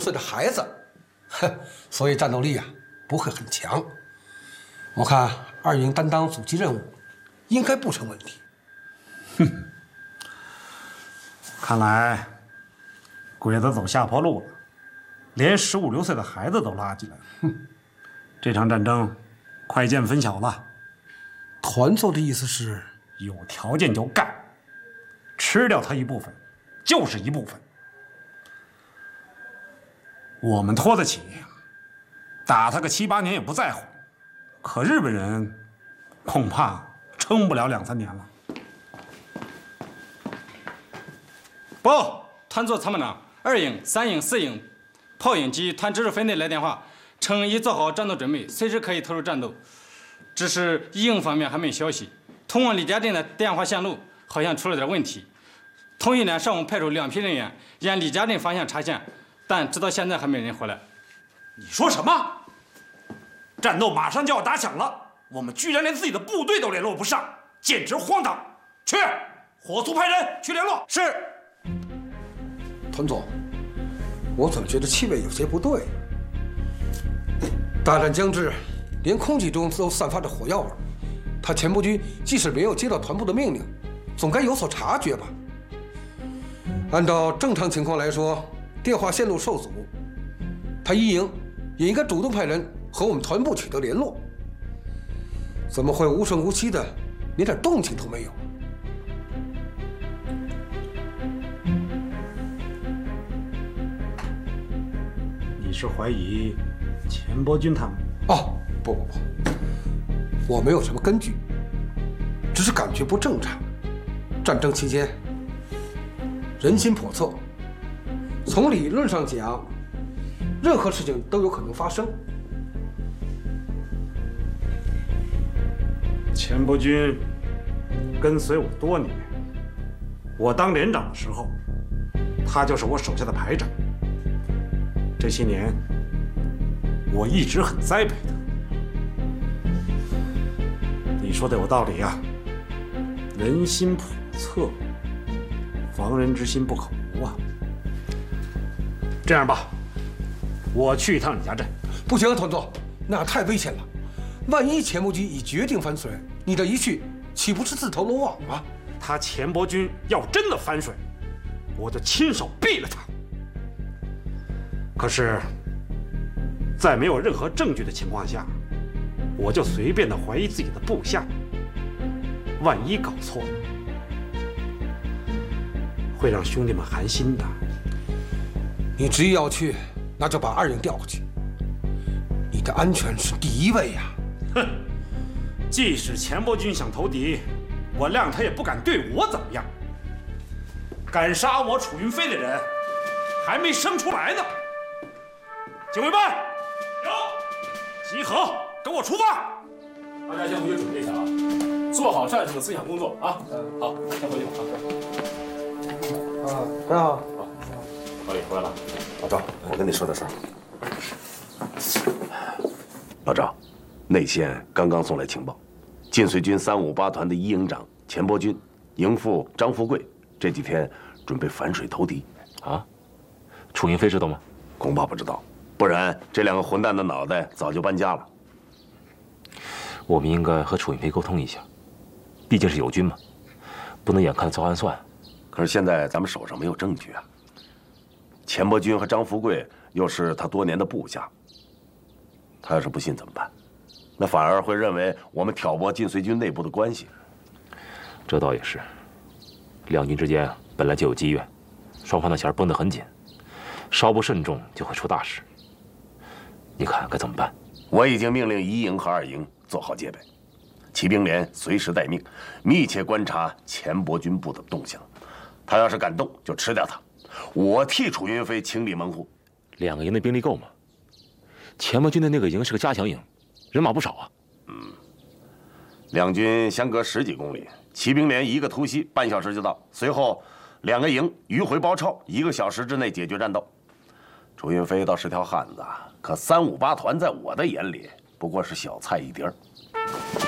岁的孩子，所以战斗力啊不会很强。我看二营担当阻击任务，应该不成问题。 看来鬼子走下坡路了，连15、16岁的孩子都拉进来了。这场战争快见分晓了。 团座的意思是， 有条件就干，吃掉他一部分，就是一部分。我们拖得起，打他个7、8年也不在乎。可日本人恐怕撑不了2、3年了。 报，团座参谋长，2营、3营、4营炮营及团指挥分队来电话，称已做好战斗准备，随时可以投入战斗。只是1营方面还没消息。通往李家镇的电话线路好像出了点问题。同一连上午派出2批人员沿李家镇方向查线，但直到现在还没人回来。 你说什么？战斗马上就要打响了，我们居然连自己的部队都联络不上，简直荒唐！去，火速派人去联络。 是。 团总，我怎么觉得气味有些不对？大战将至，连空气中都散发着火药味。他前部军即使没有接到团部的命令，总该有所察觉吧？按照正常情况来说，电话线路受阻，他1营也应该主动派人和我们团部取得联络。怎么会无声无息的，连点动静都没有？ 你是怀疑钱伯钧他们？ 哦，不，我没有什么根据，只是感觉不正常。战争期间，人心叵测，从理论上讲，任何事情都有可能发生。 钱伯钧跟随我多年，我当连长的时候，他就是我手下的排长。这些年，我一直很栽培他。你说的有道理啊，人心叵测，防人之心不可无啊。这样吧，我去一趟李家镇。 不行啊，团座，那太危险了。万一钱伯钧已决定反水，你这一去，岂不是自投罗网吗？ 他钱伯钧要真的反水，我就亲手毙了他。可是，在没有任何证据的情况下，我就随便的怀疑自己的部下，万一搞错了，会让兄弟们寒心的。 你执意要去，那就把2营调过去。你的安全是第1位呀！ 哼，即使钱伯钧想投敌，我谅他也不敢对我怎么样。敢杀我楚云飞的人，还没生出来呢。警卫班，有，集合，跟我出发。 大家先回去准备一下啊，做好战士的思想工作啊。好，先回去吧。 很好。 老李回来了。 老赵，我跟你说点事儿。老赵，内线刚刚送来情报，晋绥军358团的1营长钱伯钧、营副张富贵这几天准备反水投敌。 啊？楚云飞知道吗？ 恐怕不知道，不然这2个混蛋的脑袋早就搬家了。 我们应该和楚云飞沟通一下，毕竟是友军嘛，不能眼看遭暗算。 可是现在咱们手上没有证据啊。钱伯钧和张富贵又是他多年的部下，他要是不信怎么办？那反而会认为我们挑拨晋绥军内部的关系。 这倒也是，两军之间本来就有积怨，双方的弦绷得很紧，稍不慎重就会出大事。你看该怎么办？ 我已经命令1营和2营做好戒备，骑兵连随时待命，密切观察钱伯钧部的动向。他要是敢动，就吃掉他。我替楚云飞清理门户。 2个营的兵力够吗？钱伯钧的那个营是个加强营，人马不少啊。 两军相隔10几公里，骑兵连一个突袭，半小时就到。随后2个营迂回包抄，1个小时之内解决战斗。楚云飞倒是条汉子，可358团在我的眼里不过是小菜一碟儿。